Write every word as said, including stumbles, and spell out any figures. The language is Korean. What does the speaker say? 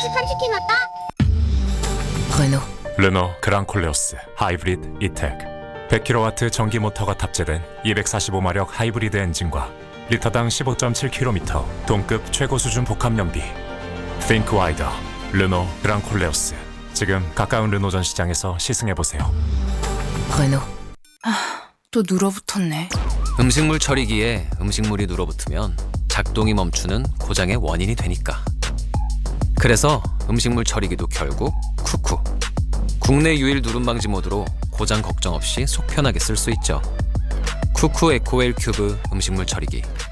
혹시 삼십 키 났다? 르노. 르노 그랑콜레오스 하이브리드 이텍 백 킬로와트 전기 모터가 탑재된 이백사십오 마력 하이브리드 엔진과 리터당 십오 점 칠 킬로미터 동급 최고 수준 복합 연비. Think wider. 르노 그랑콜레오스. 지금 가까운 르노 전시장에서 시승해보세요. 르노. 아, 또 눌어붙었네. 음식물 처리기에 음식물이 눌어붙으면 작동이 멈추는 고장의 원인이 되니까. 그래서 음식물 처리기도 결국 쿠쿠. 국내 유일 누름 방지 모드로 고장 걱정 없이 속 편하게 쓸 수 있죠. 쿠쿠 에코웰 큐브 음식물 처리기.